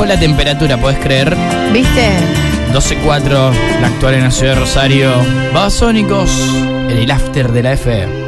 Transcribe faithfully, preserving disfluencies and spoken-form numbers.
la temperatura, ¿podés creer? ¿Viste? doce cuatro, la actual en la ciudad de Rosario. Babasónicos, en el after de la F M.